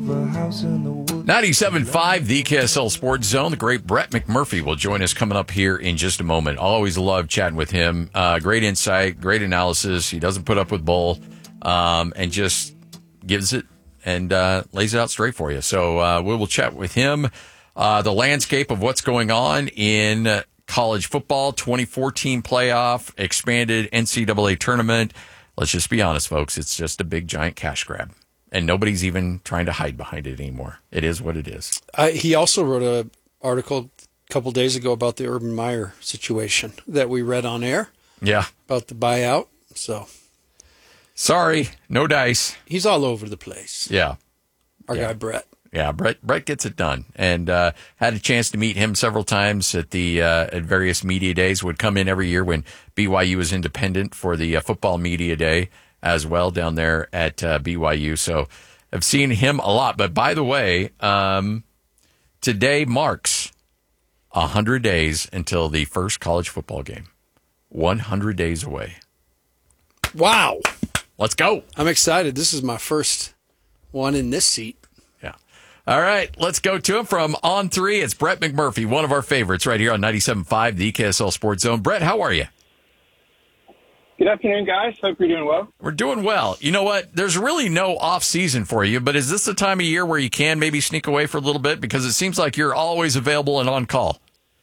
of a house in the woods. 97.5, the KSL Sports Zone. The great Brett McMurphy will join us coming up here in just a moment. Always love chatting with him. Great insight, great analysis. He doesn't put up with bull, and just gives it and lays it out straight for you. So we will chat with him. The landscape of what's going on in college football, 2014 playoff, expanded NCAA tournament. Let's just be honest, folks. It's just a big, giant cash grab. And nobody's even trying to hide behind it anymore. It is what it is. He also wrote an article a couple days ago about the Urban Meyer situation that we read on air. Yeah. About the buyout. So, sorry, no dice. He's all over the place. Yeah. Our guy, Brett. Yeah, Brett gets it done. And had a chance to meet him several times at the at various media days. Would come in every year when BYU was independent for the football media day as well down there at BYU. So I've seen him a lot. But by the way, today marks 100 days until the first college football game. 100 days away. Wow. Let's go. I'm excited. This is my first one in this seat. All right, let's go to him from On 3. It's Brett McMurphy, one of our favorites right here on 97.5, the KSL Sports Zone. Brett, how are you? Good afternoon, guys. Hope you're doing well. We're doing well. You know what? There's really no off season for you, but is this the time of year where you can maybe sneak away for a little bit? Because it seems like you're always available and on call.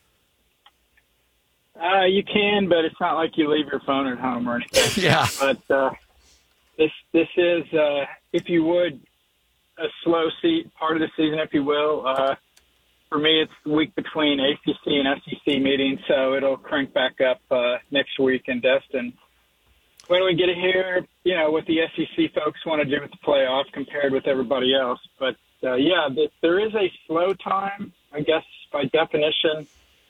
You can, but it's not like you leave your phone at home or anything. Yeah. But this is, if you would, a slow part of the season, if you will. For me, it's the week between ACC and SEC meetings, so it'll crank back up next week in Destin. When we get here, you know, what the SEC folks want to do with the playoff compared with everybody else. But, there is a slow time, I guess, by definition.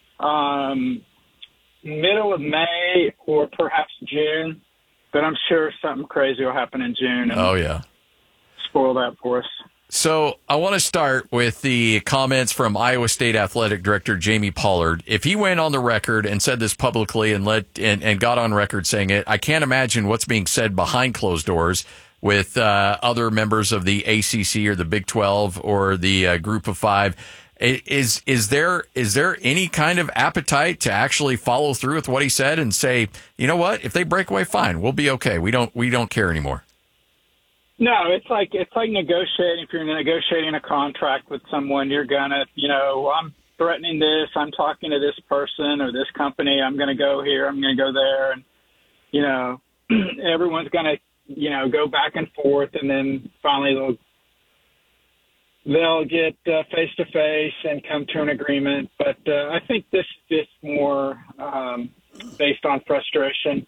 Middle of May or perhaps June, but I'm sure something crazy will happen in June. Oh, yeah. Spoil that for us. So I want to start with the comments from Iowa State Athletic Director Jamie Pollard. If he went on the record and said this publicly and got on record saying it, I can't imagine what's being said behind closed doors with other members of the ACC or the Big 12 or the Group of Five. Is there any kind of appetite to actually follow through with what he said and say, you know what, if they break away, fine, we'll be okay. We don't care anymore. No, it's like negotiating. If you're negotiating a contract with someone, you're gonna, I'm threatening this. I'm talking to this person or this company. I'm gonna go here. I'm gonna go there, and everyone's gonna, go back and forth, and then finally they'll get face to face and come to an agreement. But I think this is more based on frustration.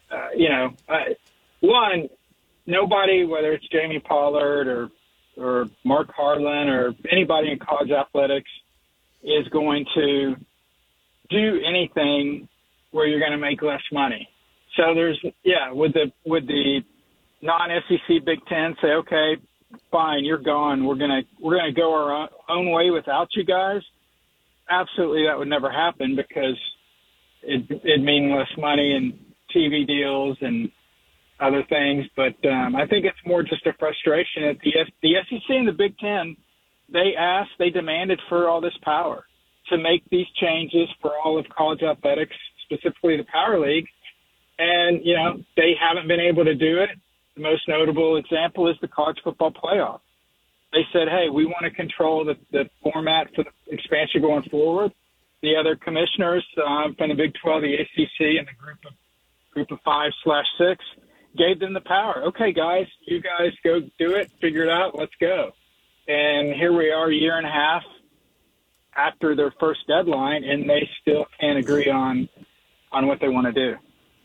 Nobody, whether it's Jamie Pollard or Mark Harlan or anybody in college athletics, is going to do anything where you're going to make less money. So would the non-SEC Big Ten say, okay, fine, you're gone. We're gonna go our own way without you guys? Absolutely, that would never happen because it'd mean less money and TV deals and other things, but I think it's more just a frustration at the SEC and the Big Ten. They demanded for all this power to make these changes for all of college athletics, specifically the Power League, and they haven't been able to do it. The most notable example is the college football playoff. They said, "Hey, we want to control the format for the expansion going forward." The other commissioners from the Big 12, the ACC, and the Group of 5/6. Gave them the power. Okay, guys, you guys go do it, figure it out, let's go. And here we are a year and a half after their first deadline, and they still can't agree on what they want to do.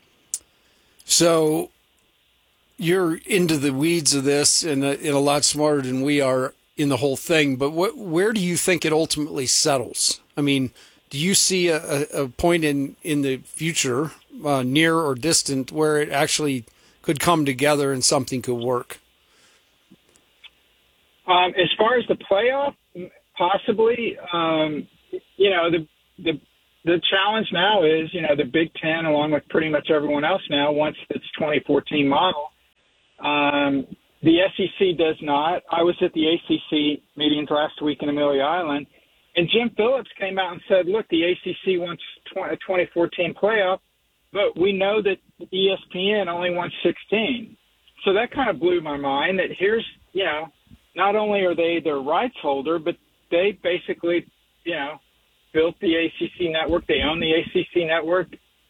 So you're into the weeds of this and a lot smarter than we are in the whole thing, but where do you think it ultimately settles? I mean, do you see a point in the future, near or distant, where it actually could come together and something could work? As far as the playoff, possibly. The challenge now is, the Big Ten, along with pretty much everyone else now, wants its 2014 model. The SEC does not. I was at the ACC meetings last week in Amelia Island, and Jim Phillips came out and said, look, the ACC wants a 2014 playoff, but we know that ESPN only wants 16. So that kind of blew my mind that here's, not only are they their rights holder, but they basically, built the ACC network. They own the ACC network.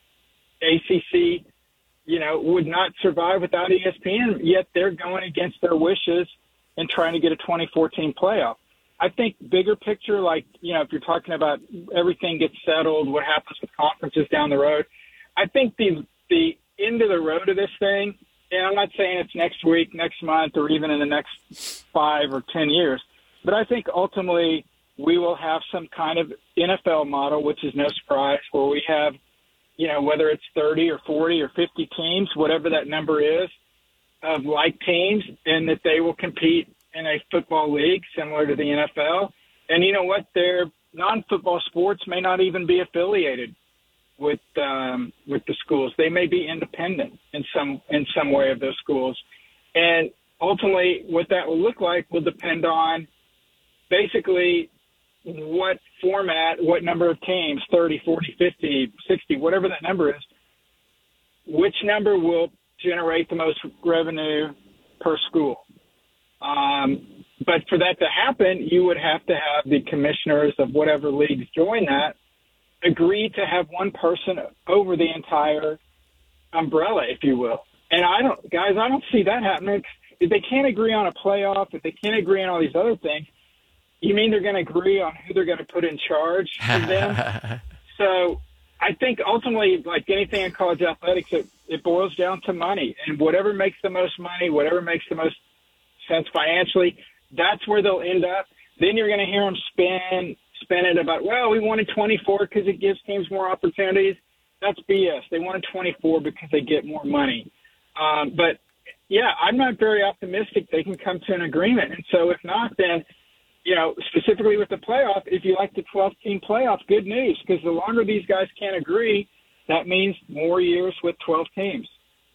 ACC, would not survive without ESPN, yet they're going against their wishes and trying to get a 2014 playoff. I think bigger picture, like, if you're talking about everything gets settled, what happens with conferences down the road, I think the end of the road of this thing, and I'm not saying it's next week, next month, or even in the next 5 or 10 years, but I think ultimately we will have some kind of NFL model, which is no surprise, where we have, whether it's 30 or 40 or 50 teams, whatever that number is, of like teams, and that they will compete in a football league similar to the NFL. And you know what? Their non-football sports may not even be affiliated with the schools. They may be independent in some way of those schools. And ultimately, what that will look like will depend on basically what format, what number of teams, 30, 40, 50, 60, whatever that number is, which number will generate the most revenue per school. But for that to happen, you would have to have the commissioners of whatever leagues join that agree to have one person over the entire umbrella, if you will. And I don't see that happening. If they can't agree on a playoff, if they can't agree on all these other things, you mean they're going to agree on who they're going to put in charge of them? So I think ultimately, like anything in college athletics, it boils down to money. And whatever makes the most money, whatever makes the most sense financially, that's where they'll end up. Then you're going to hear them spin it about, well, we wanted 24 because it gives teams more opportunities. That's BS. They wanted 24 because they get more money. But, yeah, I'm not very optimistic they can come to an agreement. And so if not, then, specifically with the playoff, if you like the 12-team playoff, good news, because the longer these guys can't agree, that means more years with 12 teams.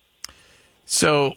So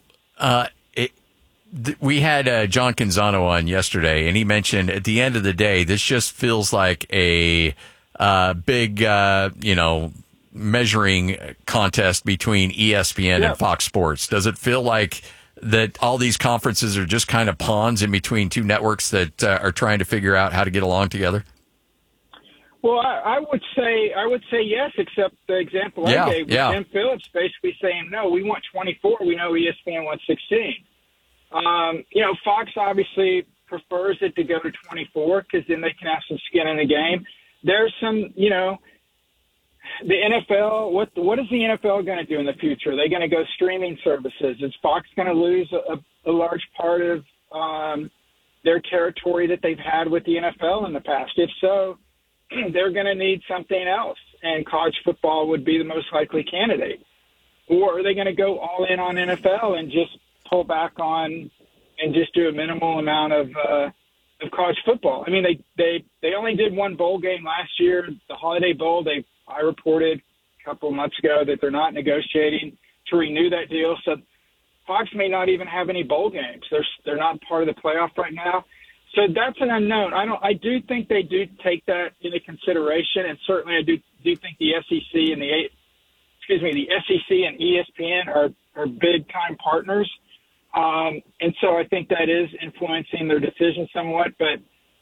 we had John Canzano on yesterday, and he mentioned at the end of the day, this just feels like a big, measuring contest between ESPN and Fox Sports. Does it feel like that all these conferences are just kind of pawns in between two networks that are trying to figure out how to get along together? Well, I would say yes, except the example I gave with Jim Phillips basically saying, no, we want 24. We know ESPN wants 16. Fox obviously prefers it to go to 24 because then they can have some skin in the game. There's some, the NFL, what is the NFL going to do in the future? Are they going to go streaming services? Is Fox going to lose a large part of their territory that they've had with the NFL in the past? If so, they're going to need something else, and college football would be the most likely candidate. Or are they going to go all in on NFL and just pull back on and just do a minimal amount of college football? I mean, they only did one bowl game last year, the Holiday Bowl. I reported a couple of months ago that they're not negotiating to renew that deal. So Fox may not even have any bowl games. They're not part of the playoff right now. So that's an unknown. I do think they do take that into consideration, and certainly I do think the SEC and the SEC and ESPN are big time partners. And so I think that is influencing their decision somewhat. But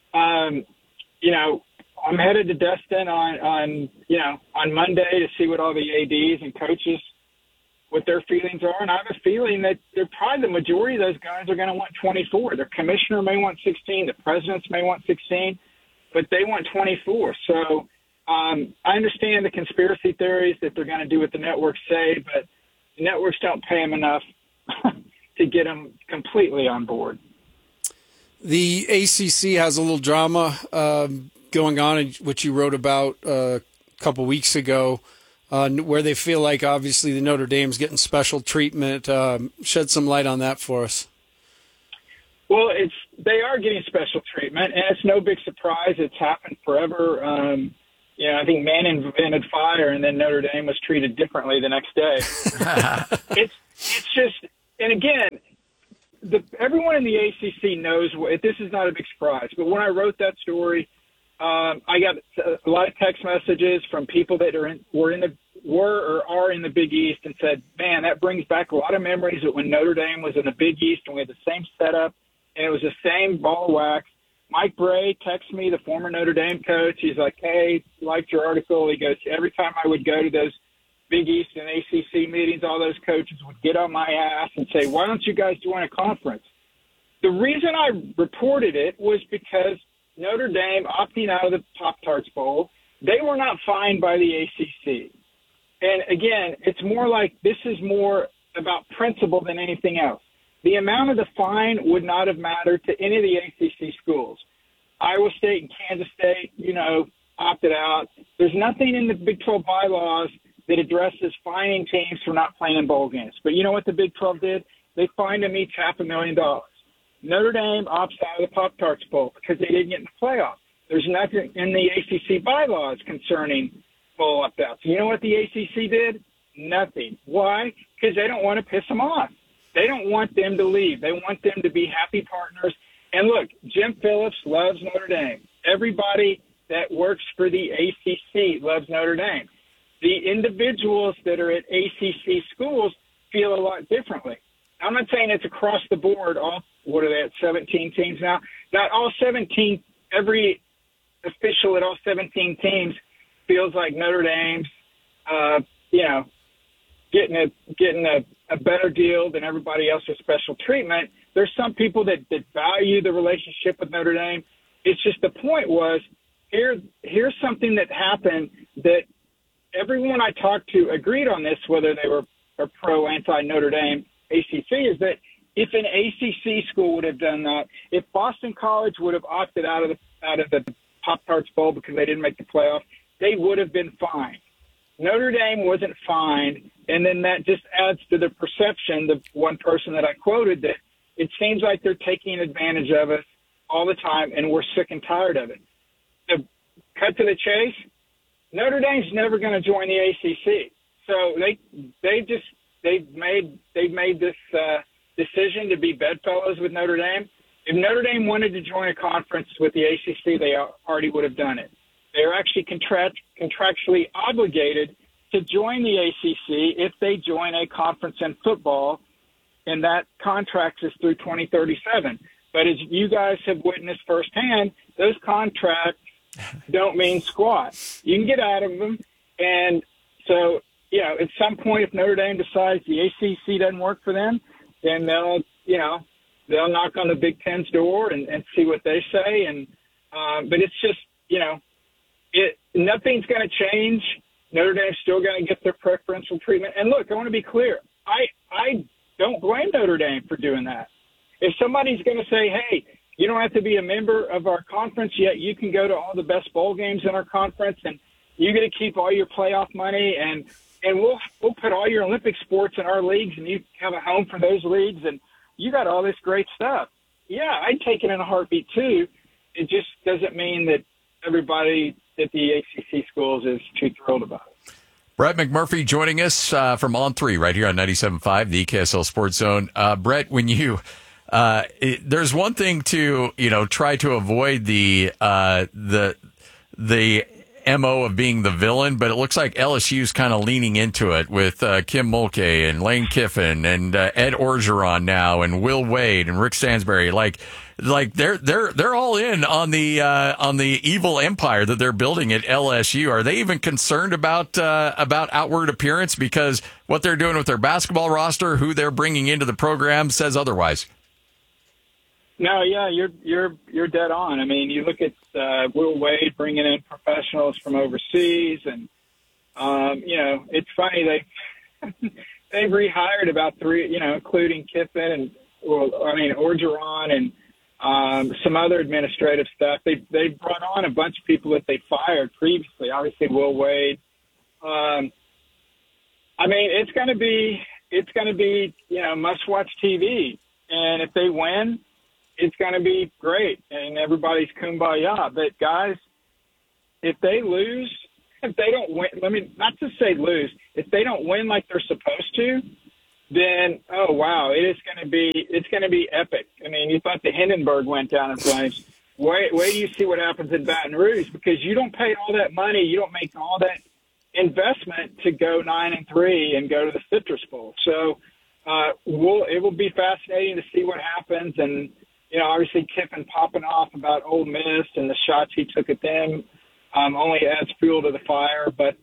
I'm headed to Destin on Monday to see what all the ADs and coaches, what their feelings are. And I have a feeling that the majority of those guys are going to want 24. Their commissioner may want 16. The presidents may want 16, but they want 24. So I understand the conspiracy theories that they're going to do what the networks say, but the networks don't pay them enough to get them completely on board. The ACC has a little drama going on, which you wrote about a couple weeks ago, where they feel like obviously the Notre Dame's getting special treatment. Shed some light on that for us. Well, they are getting special treatment, and it's no big surprise. It's happened forever. I think man invented fire, and then Notre Dame was treated differently the next day. It's just, and again, everyone in the ACC knows this is not a big surprise. But when I wrote that story, I got a lot of text messages from people that were or are in the Big East and said, man, that brings back a lot of memories of when Notre Dame was in the Big East and we had the same setup and it was the same ball of wax. Mike Bray texts me, the former Notre Dame coach. He's like, hey, liked your article. He goes, every time I would go to those Big East and ACC meetings, all those coaches would get on my ass and say, why don't you guys join a conference? The reason I reported it was because Notre Dame opting out of the Pop-Tarts Bowl, they were not fined by the ACC. And again, it's more like this is more about principle than anything else. The amount of the fine would not have mattered to any of the ACC schools. Iowa State and Kansas State, opted out. There's nothing in the Big 12 bylaws that addresses fining teams for not playing in bowl games. But you know what the Big 12 did? They fined them each $500,000. Notre Dame opts out of the Pop-Tarts Bowl because they didn't get in the playoff. There's nothing in the ACC bylaws concerning bowl opt-outs. You know what the ACC did? Nothing. Why? Because they don't want to piss them off. They don't want them to leave. They want them to be happy partners. And look, Jim Phillips loves Notre Dame. Everybody that works for the ACC loves Notre Dame. The individuals that are at ACC schools feel a lot differently. I'm not saying it's across the board. What are they at, 17 teams now? Not all 17, every official at all 17 teams feels like Notre Dame's, getting a better deal than everybody else with special treatment. There's some people that value the relationship with Notre Dame. It's just the point was, here's something that happened that everyone I talked to agreed on this, whether they were pro, anti-Notre Dame, ACC, is that if an ACC school would have done that, if Boston College would have opted out of the Pop-Tarts Bowl because they didn't make the playoff, they would have been fined. Notre Dame wasn't fined, and then that just adds to the perception, the one person that I quoted, that it seems like they're taking advantage of us all the time, and we're sick and tired of it. To cut to the chase, Notre Dame's never going to join the ACC. So they've made this decision to be bedfellows with Notre Dame. If Notre Dame wanted to join a conference with the ACC, they already would have done it. They're actually contractually obligated to join the ACC if they join a conference in football, and that contract is through 2037. But as you guys have witnessed firsthand, those contracts don't mean squat. You can get out of them, and so at some point, if Notre Dame decides the ACC doesn't work for them, then they'll knock on the Big Ten's door and see what they say. And but it's just nothing's going to change. Notre Dame's still going to get their preferential treatment. And look, I want to be clear. I don't blame Notre Dame for doing that. If somebody's going to say, hey, you don't have to be a member of our conference yet, you can go to all the best bowl games in our conference, and you're going to keep all your playoff money, and we'll put all your Olympic sports in our leagues, and you have a home for those leagues, and you got all this great stuff. Yeah, I'd take it in a heartbeat too. It just doesn't mean that everybody at the ACC schools is too thrilled about it. Brett McMurphy joining us from On3 right here on 97.5, the KSL Sports Zone. Brett, when you there's one thing to try to avoid the MO of being the villain, but it looks like LSU's kind of leaning into it with Kim Mulkey and Lane Kiffin and Ed Orgeron now and Will Wade and Rick Stansbury. Like they're all in on the evil empire that they're building at LSU. Are they even concerned about outward appearance, because what they're doing with their basketball roster, who they're bringing into the program, says otherwise? No, yeah, you're dead on. I mean, you look at Will Wade bringing in professionals from overseas, and it's funny they've rehired about three, including Kiffin and Orgeron and some other administrative stuff. They brought on a bunch of people that they fired previously. Obviously, Will Wade. It's going to be must-watch TV, and if they win, it's going to be great, and everybody's kumbaya. But, guys, if they don't win, not to say lose, if they don't win like they're supposed to, then oh wow, it's going to be epic. I mean, you thought the Hindenburg went down in flames. Wait till you see what happens in Baton Rouge, because you don't pay all that money, you don't make all that investment to go 9-3 and go to the Citrus Bowl. So it will be fascinating to see what happens. And obviously Kiffin popping off about Ole Miss and the shots he took at them only adds fuel to the fire. But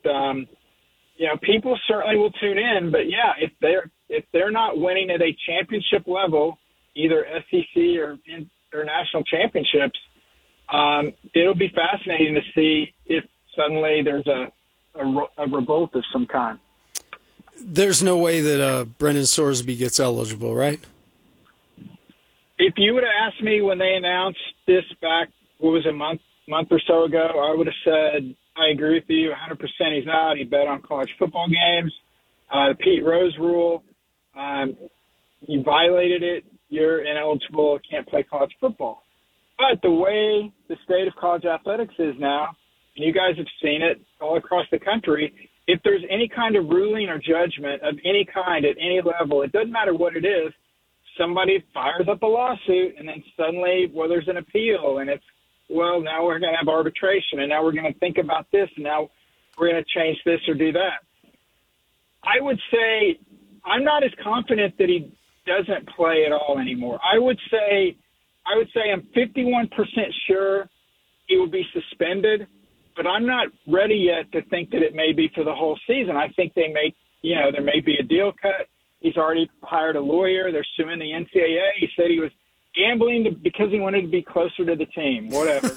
people certainly will tune in. But yeah, if they're not winning at a championship level, either SEC or national championships, it'll be fascinating to see if suddenly there's a revolt of some kind. There's no way that Brendan Sorsby gets eligible, right? If you would have asked me when they announced this back, what was it, a month or so ago, I would have said, I agree with you 100% he's not. He bet on college football games. The Pete Rose rule, you violated it, you're ineligible, can't play college football. But the way the state of college athletics is now, and you guys have seen it all across the country, if there's any kind of ruling or judgment of any kind at any level, it doesn't matter what it is, somebody fires up a lawsuit, and then suddenly, there's an appeal, and it's, now we're going to have arbitration, and now we're going to think about this, and now we're going to change this or do that. I would say I'm not as confident that he doesn't play at all anymore. I would say I'm 51% sure he will be suspended, but I'm not ready yet to think that it may be for the whole season. I think there may be a deal cut. He's already hired a lawyer. They're suing the NCAA. He said he was gambling because he wanted to be closer to the team, whatever.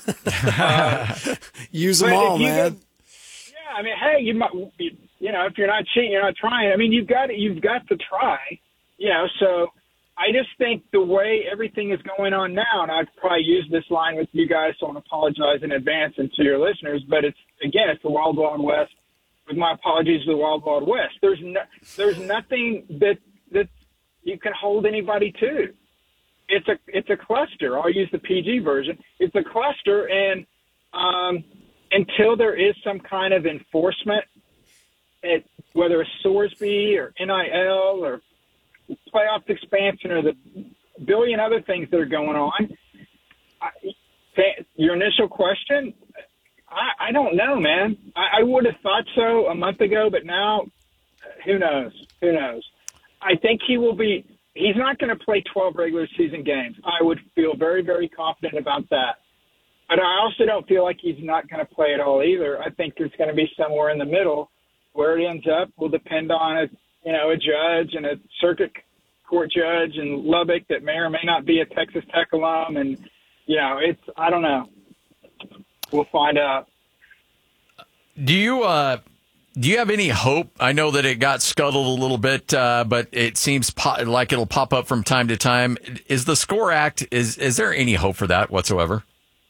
Use them all, man. I mean, hey, you might, if you're not cheating, you're not trying. I mean, you've got to try, so I just think the way everything is going on now, and I've probably used this line with you guys, so I want to apologize in advance and to your listeners, but it's the Wild Wild West. With my apologies to the Wild Wild West. There's nothing that you can hold anybody to. It's a cluster. I'll use the PG version. It's a cluster, and until there is some kind of enforcement, whether it's Sorsby or NIL or playoff expansion or the billion other things that are going on, your initial question, I don't know, man. I would have thought so a month ago, but now, who knows? I think he will be – he's not going to play 12 regular season games. I would feel very, very confident about that. But I also don't feel like he's not going to play at all either. I think there's going to be somewhere in the middle. Where it ends up will depend on a judge and a circuit court judge in Lubbock that may or may not be a Texas Tech alum. And, I don't know. We'll find out. Do you have any hope? I know that it got scuttled a little bit, but it seems like it'll pop up from time to time. Is the SCORE Act, is there any hope for that whatsoever?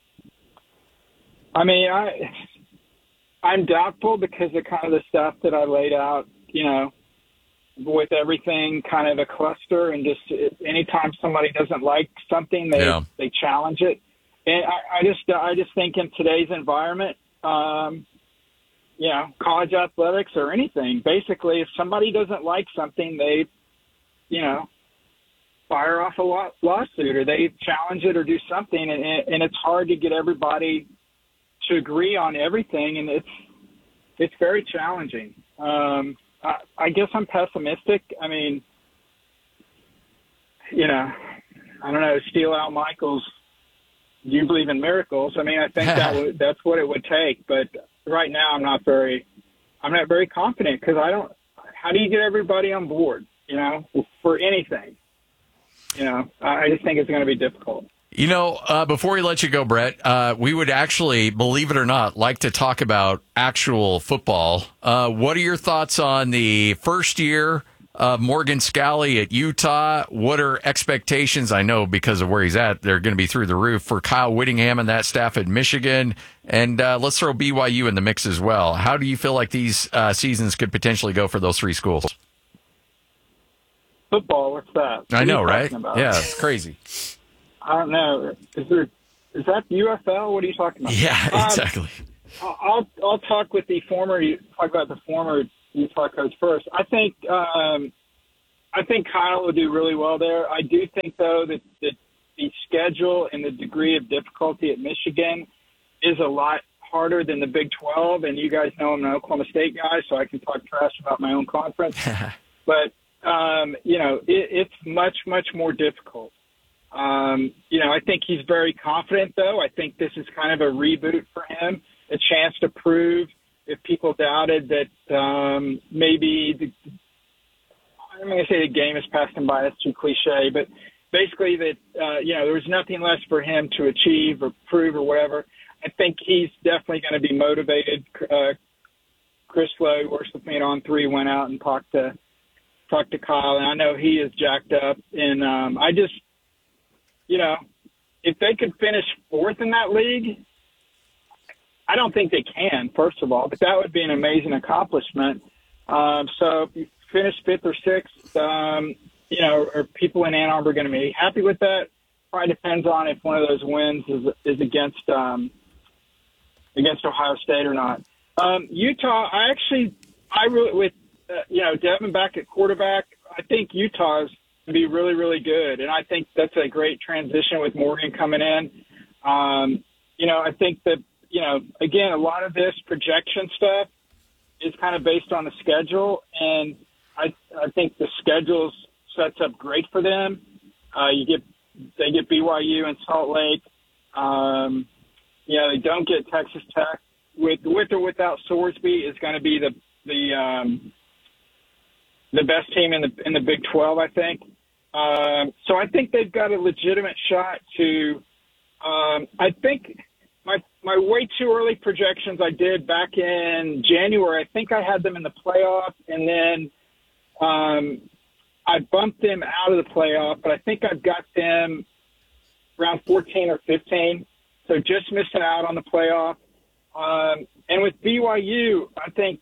I mean, I'm doubtful because of kind of the stuff that I laid out, with everything kind of a cluster, and just anytime somebody doesn't like something, they challenge it. And I just think in today's environment, college athletics or anything, basically, if somebody doesn't like something, they, fire off a lawsuit or they challenge it or do something. And it's hard to get everybody to agree on everything. And it's very challenging. I guess I'm pessimistic. I mean, I don't know, steal out Michael's, do you believe in miracles? I mean, I think that's what it would take. But right now, I'm not very confident because how do you get everybody on board, for anything? I just think it's going to be difficult. Before we let you go, Brett, we would actually, believe it or not, like to talk about actual football. What are your thoughts on the first year of Morgan Scalley at Utah? What are expectations? I know because of where he's at, they're going to be through the roof for Kyle Whittingham and that staff at Michigan. And let's throw BYU in the mix as well. How do you feel like these seasons could potentially go for those three schools? Football, what's that? I know, right? Yeah, it's crazy. I don't know. Is that UFL? What are you talking about? Yeah, exactly. I'll talk about the former Utah coach first. I think I think Kyle will do really well there. I do think, though, that the schedule and the degree of difficulty at Michigan is a lot harder than the Big 12. And you guys know I'm an Oklahoma State guy, so I can talk trash about my own conference. But, it's much, much more difficult. I think he's very confident, though. I think this is kind of a reboot for him, a chance to prove if people doubted that maybe I'm going to say the game has passed him by. That's too cliche, but basically that, there was nothing less for him to achieve or prove or whatever. I think he's definitely going to be motivated. Chris Lowe, who works with me at On3, went out and talked to Kyle, and I know he is jacked up. And I just, if they could finish fourth in that league, I don't think they can, first of all, but that would be an amazing accomplishment. So if you finish fifth or sixth, are people in Ann Arbor going to be happy with that? Probably depends on if one of those wins is against Ohio State or not. Utah, with Devin back at quarterback, I think Utah's going to be really, really good, and I think that's a great transition with Morgan coming in. I think that again, a lot of this projection stuff is kind of based on the schedule, and I think the schedule sets up great for them. They get BYU and Salt Lake. They don't get Texas Tech. With or without Sorsby is going to be the best team in the Big 12, I think. So I think they've got a legitimate shot to. I think my way too early projections I did back in January, I think I had them in the playoff, and then I bumped them out of the playoff, but I think I've got them around 14 or 15, so just missing out on the playoff. And with BYU, I think,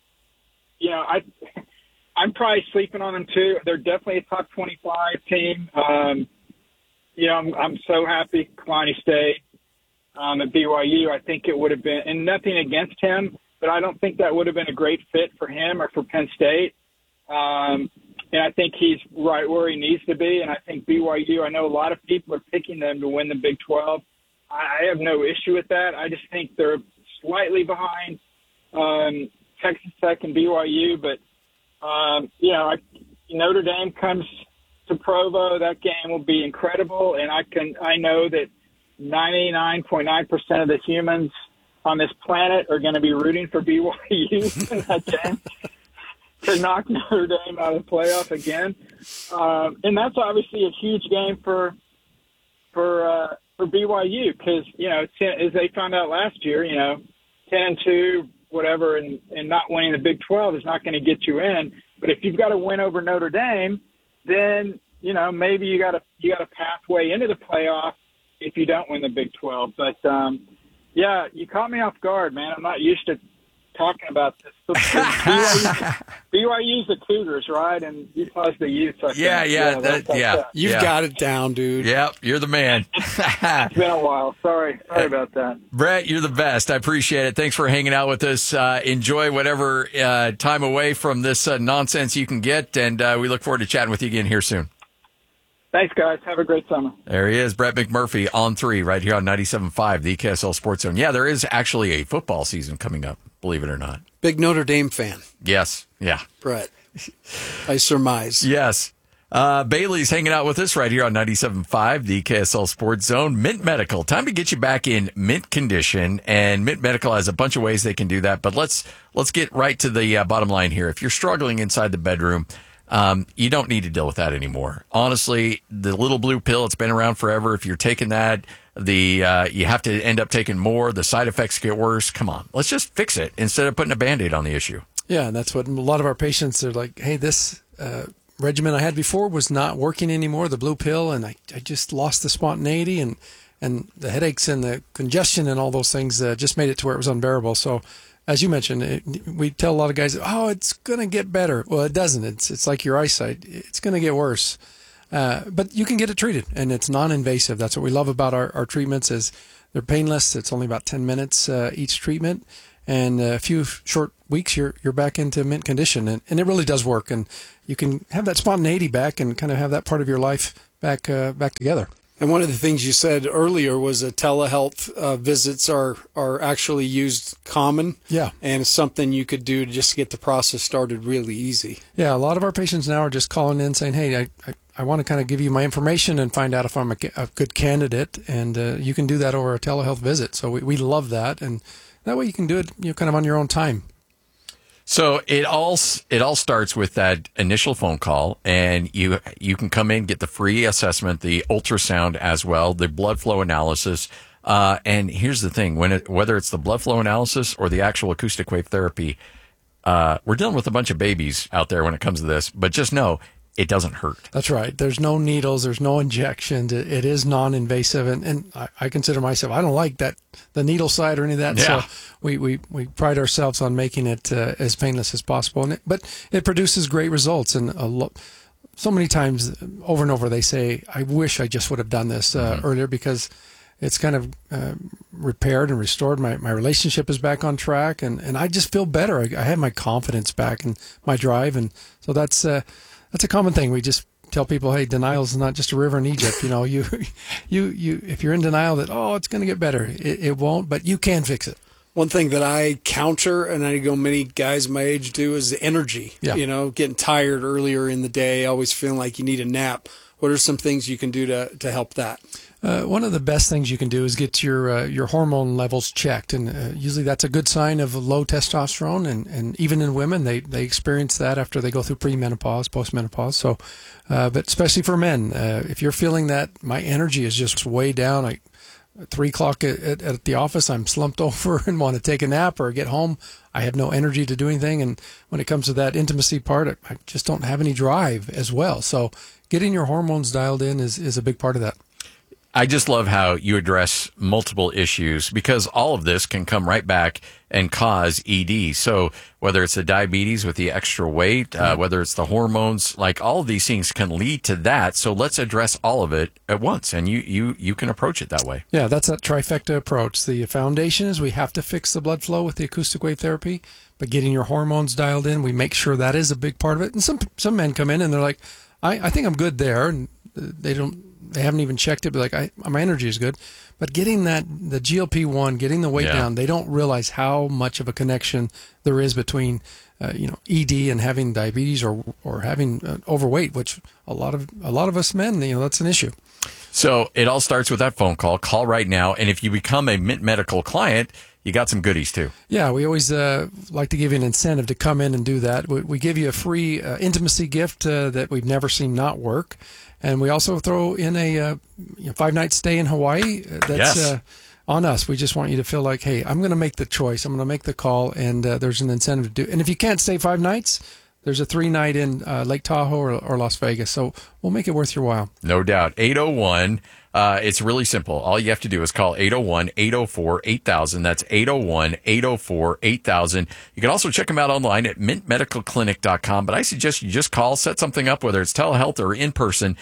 I'm probably sleeping on them too. They're definitely a top 25 team. I'm so happy Kalani stayed at BYU. I think it would have been, and nothing against him, but I don't think that would have been a great fit for him or for Penn State. And I think he's right where he needs to be. And I think BYU, I know a lot of people are picking them to win the Big 12. I have no issue with that. I just think they're slightly behind Texas Tech and BYU. But, Notre Dame comes to Provo. That game will be incredible. And I know that 99.9% of the humans on this planet are going to be rooting for BYU in that game to knock Notre Dame out of the playoff again. And that's obviously a huge game for BYU because, as they found out last year, 10-2, whatever, and not winning the Big 12 is not going to get you in. But if you've got to win over Notre Dame, then, maybe you got a pathway into the playoff if you don't win the Big 12. But, you caught me off guard, man. I'm not used to talking about this. BYU's the Cougars, right? And Utah's the Utes. You've got it down, dude. Yep, you're the man. It's been a while. Sorry about that. Brett, you're the best. I appreciate it. Thanks for hanging out with us. Enjoy whatever time away from this nonsense you can get, and we look forward to chatting with you again here soon. Thanks, guys. Have a great summer. There he is, Brett McMurphy, on 3, right here on 97.5, the KSL Sports Zone. Yeah, there is actually a football season coming up, believe it or not. Big Notre Dame fan. Yes, yeah. Brett, I surmise. Yes. Bailey's hanging out with us right here on 97.5, the KSL Sports Zone. Mint Medical, time to get you back in mint condition, and Mint Medical has a bunch of ways they can do that, but let's get right to the bottom line here. If you're struggling inside the bedroom, you don't need to deal with that anymore. Honestly, the little blue pill, it's been around forever. If you're taking that, you have to end up taking more. The side effects get worse. Come on, let's just fix it instead of putting a Band-Aid on the issue. Yeah, and that's what a lot of our patients are like, hey, this regimen I had before was not working anymore, the blue pill, and I just lost the spontaneity and the headaches and the congestion and all those things just made it to where it was unbearable. So as you mentioned, we tell a lot of guys, oh, it's going to get better. Well, it doesn't. It's like your eyesight. It's going to get worse. But you can get it treated, and it's non-invasive. That's what we love about our treatments is they're painless. It's only about 10 minutes each treatment, and a few short weeks, you're back into mint condition, and it really does work. And you can have that spontaneity back and kind of have that part of your life back together. And one of the things you said earlier was that telehealth visits are actually used common. Yeah. And it's something you could do to just get the process started really easy. Yeah, a lot of our patients now are just calling in saying, hey, I want to kind of give you my information and find out if I'm a good candidate. And you can do that over a telehealth visit. So we love that. And that way you can do it kind of on your own time. So it all starts with that initial phone call, and you can come in, get the free assessment, the ultrasound as well, the blood flow analysis. And here's the thing: whether it's the blood flow analysis or the actual acoustic wave therapy, we're dealing with a bunch of babies out there when it comes to this. But just know it doesn't hurt. That's right. There's no needles. There's no injections. It is non-invasive, and I consider myself, I don't like the needle side or any of that. Yeah. So we pride ourselves on making it as painless as possible. But it produces great results. And so many times over and over they say, I wish I just would have done this earlier, because it's kind of repaired and restored. My relationship is back on track, and I just feel better. I have my confidence back and my drive. And so that's a common thing. We just tell people, hey, denial is not just a river in Egypt. You if you're in denial that, it's going to get better, it won't, but you can fix it. One thing that I counter, and I know many guys my age do, is the energy. Yeah. Getting tired earlier in the day, always feeling like you need a nap. What are some things you can do to help that? One of the best things you can do is get your hormone levels checked, and usually that's a good sign of low testosterone. And even in women, they experience that after they go through premenopause, postmenopause. So, but especially for men, if you're feeling that my energy is just way down, like 3 o'clock at the office, I'm slumped over and want to take a nap, or get home, I have no energy to do anything. And when it comes to that intimacy part, I just don't have any drive as well. So getting your hormones dialed in is a big part of that. I just love how you address multiple issues, because all of this can come right back and cause ED. So whether it's the diabetes with the extra weight, whether it's the hormones, like all of these things can lead to that. So let's address all of it at once, and you can approach it that way. Yeah, that's that trifecta approach. The foundation is we have to fix the blood flow with the acoustic wave therapy, but getting your hormones dialed in, we make sure that is a big part of it. And some men come in and they're like, I think I'm good there, and they haven't even checked it, but my energy is good. But getting the GLP-1, getting the weight down, they don't realize how much of a connection there is between, ED and having diabetes or having overweight, which a lot of us men, that's an issue. So it all starts with that phone call. Call right now. And if you become a Mint Medical client, you got some goodies too. Yeah, we always like to give you an incentive to come in and do that. We give you a free intimacy gift that we've never seen not work. And we also throw in a 5-night stay in Hawaii. That's on us. We just want you to feel like, hey, I'm going to make the choice. I'm going to make the call, and there's an incentive to do. And if you can't stay 5 nights, there's a 3-night in Lake Tahoe or Las Vegas. So we'll make it worth your while. No doubt. 801. It's really simple. All you have to do is call 801-804-8000. That's 801-804-8000. You can also check them out online at mintmedicalclinic.com. But I suggest you just call, set something up, whether it's telehealth or in person.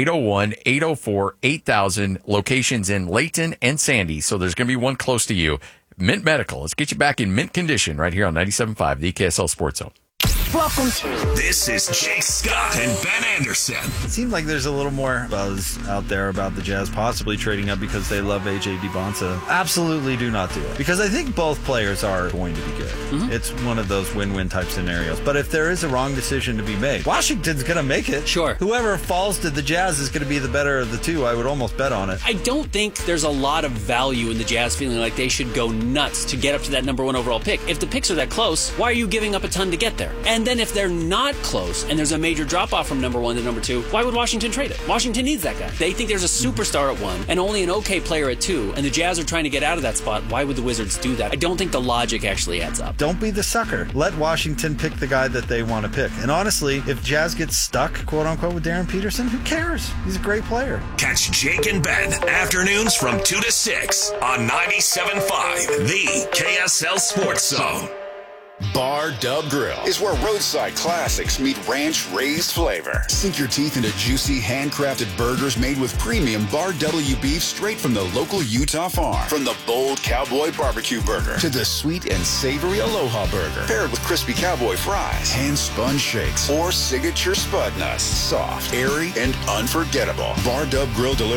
801-804-8000. Locations in Layton and Sandy. So there's going to be one close to you. Mint Medical. Let's get you back in mint condition right here on 97.5, the KSL Sports Zone. Welcome to. This is Jake Scott and Ben Anderson. It seems like there's a little more buzz out there about the Jazz possibly trading up because they love A.J. Dibonsa. Absolutely do not do it. Because I think both players are going to be good. Mm-hmm. It's one of those win-win type scenarios. But if there is a wrong decision to be made, Washington's going to make it. Sure. Whoever falls to the Jazz is going to be the better of the two. I would almost bet on it. I don't think there's a lot of value in the Jazz feeling like they should go nuts to get up to that number 1 overall pick. If the picks are that close, why are you giving up a ton to get there? And then if they're not close and there's a major drop-off from number 1 to number 2, why would Washington trade it? Washington needs that guy. They think there's a superstar at 1 and only an okay player at 2, and the Jazz are trying to get out of that spot. Why would the Wizards do that? I don't think the logic actually adds up. Don't be the sucker. Let Washington pick the guy that they want to pick. And honestly, if Jazz gets stuck, quote-unquote, with Darren Peterson, who cares? He's a great player. Catch Jake and Ben afternoons from 2 to 6 on 97.5, the KSL Sports Zone. Bar Dub Grill is where roadside classics meet ranch-raised flavor. Sink your teeth into juicy, handcrafted burgers made with premium Bar W beef straight from the local Utah farm. From the bold cowboy barbecue burger to the sweet and savory Aloha burger, paired with crispy cowboy fries, hand-spun shakes, or signature spud nuts. Soft, airy, and unforgettable. Bar Dub Grill delivers